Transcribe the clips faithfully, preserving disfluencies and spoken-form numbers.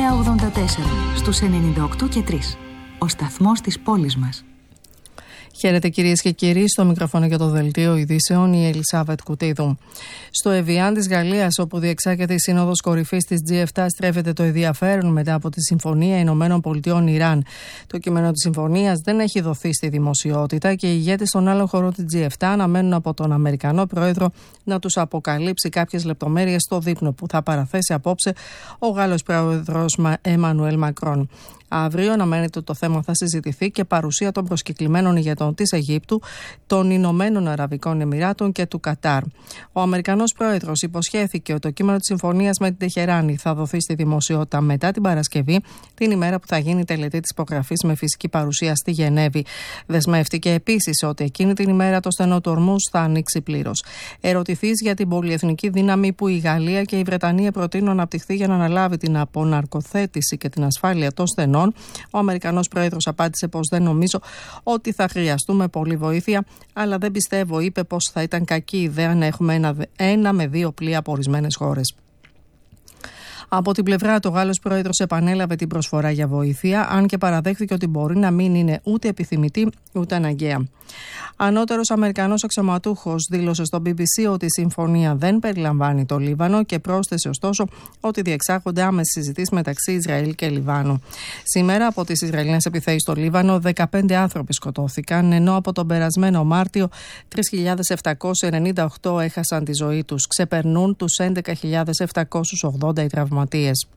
εννιακόσια ογδόντα τέσσερα στους ενενήντα οκτώ και τρία. Ο σταθμός της πόλης μας. Χαίρετε κυρίες και κύριοι, στο μικρόφωνο για το δελτίο ειδήσεων η Ελισάβετ Κουτίδου. Στο Εβιάν της Γαλλίας, όπου διεξάγεται η Σύνοδος Κορυφής της τζι επτά, στρέφεται το ενδιαφέρον μετά από τη Συμφωνία Ηνωμένων Πολιτειών-Ιράν. Το κείμενο της συμφωνίας δεν έχει δοθεί στη δημοσιότητα και οι ηγέτες των άλλων χωρών της τζι επτά αναμένουν από τον Αμερικανό πρόεδρο να τους αποκαλύψει κάποιες λεπτομέρειες στο δείπνο που θα παραθέσει απόψε ο Γάλλος πρόεδρος Εμμανουέλ Μακρόν. Αύριο αναμένεται ότι το θέμα θα συζητηθεί και παρουσία των προσκεκλημένων ηγετών της Αιγύπτου, των Ηνωμένων Αραβικών Εμιράτων και του Κατάρ. Ο Αμερικανός πρόεδρος υποσχέθηκε ότι το κείμενο της συμφωνίας με την Τεχεράνη θα δοθεί στη δημοσιότητα μετά την Παρασκευή, την ημέρα που θα γίνει η τελετή της υπογραφής με φυσική παρουσία στη Γενέβη. Δεσμεύτηκε επίσης ότι εκείνη την ημέρα το στενό του Ορμούζ θα ανοίξει πλήρως. Ερωτηθείς για την πολυεθνική δύναμη που η Γαλλία και η Βρετανία προτείνουν να αναπτυχθεί για να αναλάβει την αποναρκοθέτηση και την ασφάλεια των στενών, ο Αμερικανός πρόεδρος απάντησε πως δεν νομίζω ότι θα χρειαστούμε πολύ βοήθεια, αλλά δεν πιστεύω, είπε, πως θα ήταν κακή ιδέα να έχουμε ένα, ένα με δύο πλοία από ορισμένες χώρες. Από την πλευρά του, ο Γάλλος πρόεδρος επανέλαβε την προσφορά για βοήθεια, αν και παραδέχθηκε ότι μπορεί να μην είναι ούτε επιθυμητή ούτε αναγκαία. Ανώτερος Αμερικανός αξιωματούχος δήλωσε στο μπι μπι σι ότι η συμφωνία δεν περιλαμβάνει το Λίβανο και πρόσθεσε ωστόσο ότι διεξάγονται άμεσες συζητήσεις μεταξύ Ισραήλ και Λιβάνου. Σήμερα, από τις Ισραηλινές επιθέσεις στο Λίβανο, δεκαπέντε άνθρωποι σκοτώθηκαν, ενώ από τον περασμένο Μάρτιο τρεις χιλιάδες επτακόσιοι ενενήντα οκτώ έχασαν τη ζωή τους. Ξεπερνούν τους έντεκα χιλιάδες επτακόσιους ογδόντα οι τραυματίες.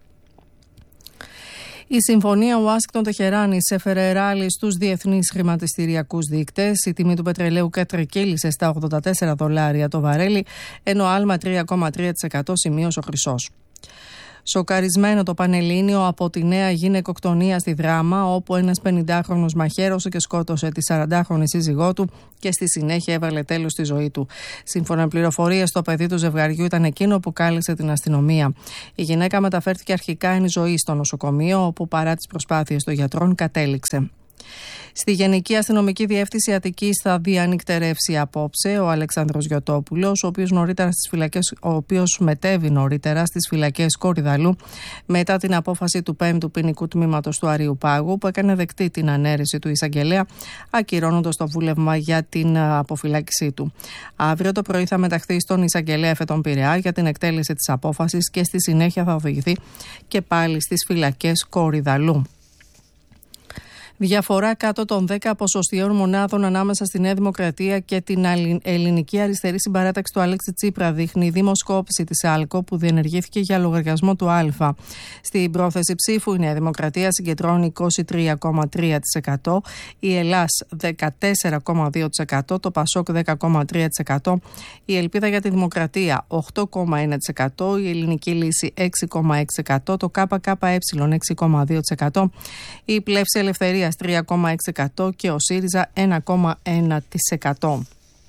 Η Συμφωνία Ουάσιγκτον-Τεχεράνης έφερε ράλι στους διεθνείς χρηματιστηριακούς δείκτες. Η τιμή του πετρελαίου κατρικύλησε στα ογδόντα τέσσερα δολάρια το βαρέλι, ενώ άλμα τρία κόμμα τρία τοις εκατό σημείωσε ο χρυσός. Σοκαρισμένο το Πανελλήνιο από τη νέα γυναικοκτονία στη Δράμα, όπου ένας πενηντάχρονος μαχαίρωσε και σκότωσε τη σαραντάχρονη σύζυγό του και στη συνέχεια έβαλε τέλος στη ζωή του. Σύμφωνα με πληροφορίες, το παιδί του ζευγαριού ήταν εκείνο που κάλεσε την αστυνομία. Η γυναίκα μεταφέρθηκε αρχικά εν ζωή στο νοσοκομείο, όπου παρά τις προσπάθειες των γιατρών κατέληξε. Στη Γενική Αστυνομική Διεύθυνση Αττικής θα διανυκτερεύσει απόψε ο Αλεξάνδρος Γιωτόπουλος, ο οποίος, νωρίτερα στις φυλακές, ο οποίος μετέβη νωρίτερα στις φυλακές Κορυδαλού μετά την απόφαση του πέμπτου ποινικού τμήματος του Αριουπάγου, που έκανε δεκτή την ανέρεση του εισαγγελέα, ακυρώνοντας το βούλευμα για την αποφυλάκησή του. Αύριο το πρωί θα μεταχθεί στον εισαγγελέα Εφετών Πειραιά για την εκτέλεση της απόφασης και στη συνέχεια θα οδηγηθεί και πάλι στις φυλακές Κορυδαλού. Διαφορά κάτω των δέκα ποσοστιαίων μονάδων ανάμεσα στη Νέα Δημοκρατία και την Ελληνική Αριστερή Συμπαράταξη του Αλέξη Τσίπρα δείχνει η δημοσκόπηση της ΑΛΚΟ που διενεργήθηκε για λογαριασμό του Α. Στην πρόθεση ψήφου η Νέα Δημοκρατία συγκεντρώνει είκοσι τρία κόμμα τρία τοις εκατό, η Ελλάς δεκατέσσερα κόμμα δύο τοις εκατό, το Πασόκ δέκα κόμμα τρία τοις εκατό, η Ελπίδα για τη Δημοκρατία οκτώ κόμμα ένα τοις εκατό, η Ελληνική Λύση έξι κόμμα έξι τοις εκατό, το ΚΚΕ έξι κόμμα δύο τοις εκατό, η Πλεύση Ελευθερία τρία κόμμα έξι τοις εκατό και ο ΣΥΡΙΖΑ ένα κόμμα ένα τοις εκατό.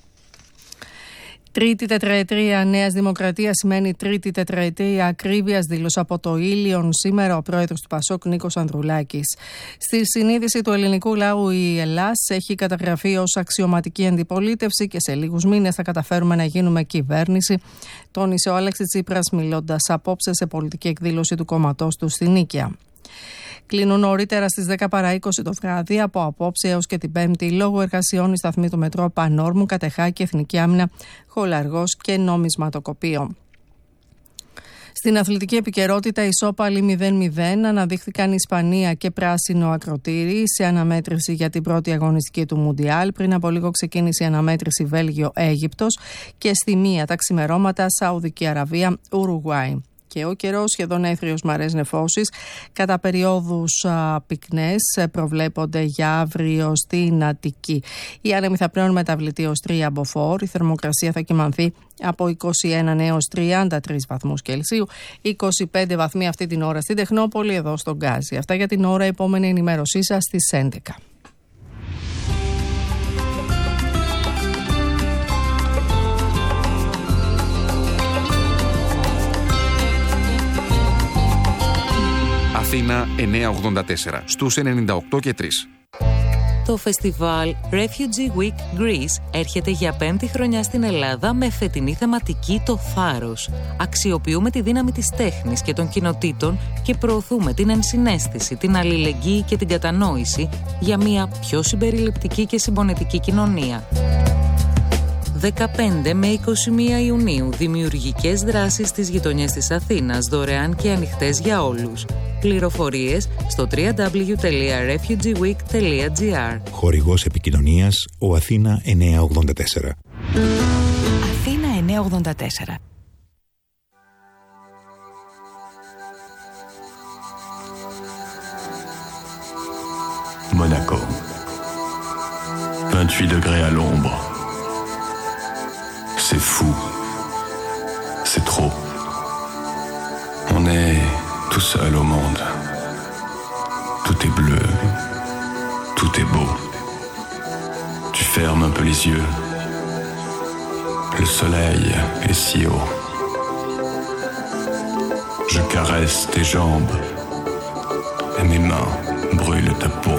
Τρίτη τετραετία Νέας Δημοκρατίας σημαίνει τρίτη τετραετία ακρίβειας, δήλωσε από το Ήλιον σήμερα ο πρόεδρος του Πασόκ Νίκος Ανδρουλάκης. Στη συνείδηση του ελληνικού λαού η Ελλάς έχει καταγραφεί ως αξιωματική αντιπολίτευση και σε λίγους μήνες θα καταφέρουμε να γίνουμε κυβέρνηση, τόνισε ο Αλέξης Τσίπρας μιλώντας απόψε σε πολιτική εκδήλωση του κόμματός του στη Νίκαια. Κλείνουν νωρίτερα στις δέκα παρά είκοσι το βράδυ από απόψε έως και την Πέμπτη λόγω εργασιών η σταθμή του μετρό Πανόρμου, Κατεχάκη, Εθνική Άμυνα, Χολαργός και Νομισματοκοπείο. Στην αθλητική επικαιρότητα, ισόπαλοι μηδέν μηδέν αναδείχθηκαν η Ισπανία και Πράσινο Ακροτήρι σε αναμέτρηση για την πρώτη αγωνιστική του Μουντιάλ. Πριν από λίγο ξεκίνησε η αναμέτρηση Βέλγιο-Αίγυπτος και στη μία τα ξημερώματα Σαουδική Αραβία-Ουρουγουάη. Και ο καιρός σχεδόν έθριος μαρές νεφώσεις, κατά περιόδους α, πυκνές προβλέπονται για αύριο στην Αττική. Οι άνεμοι θα πλέον μεταβλητοί ως τρία μποφόρ, η θερμοκρασία θα κυμανθεί από είκοσι ένα έως τριάντα τρεις βαθμούς Κελσίου, είκοσι πέντε βαθμοί αυτή την ώρα στην Τεχνόπολη, εδώ στον Γκάζι. Αυτά για την ώρα, επόμενη ενημέρωσή σας στις έντεκα. Αθήνα εννιακόσια ογδόντα τέσσερα στους ενενήντα οκτώ και τρία. Το φεστιβάλ Refugee Week Greece έρχεται για πέμπτη χρονιά στην Ελλάδα με φετινή θεματική «Το θάρρος». Αξιοποιούμε τη δύναμη της τέχνης και των κοινοτήτων και προωθούμε την ενσυναίσθηση, την αλληλεγγύη και την κατανόηση για μια πιο συμπεριληπτική και συμπονετική κοινωνία. δεκαπέντε με είκοσι μία Ιουνίου, δημιουργικές δράσεις στις γειτονιές της Αθήνας, δωρεάν και ανοιχτές για όλους. Πληροφορίες στο double-u double-u double-u τελεία refugee week τελεία gr. Χορηγός επικοινωνίας ο Αθήνα εννιακόσια ογδόντα τέσσερα. Αθήνα εννιακόσια ογδόντα τέσσερα. Monaco. vingt-huit degrés à l'ombre. C'est fou. C'est trop. On est tout seul au monde. Tout est bleu. Tout est beau. Tu fermes un peu les yeux. Le soleil est si haut. Je caresse tes jambes et mes mains brûlent ta peau.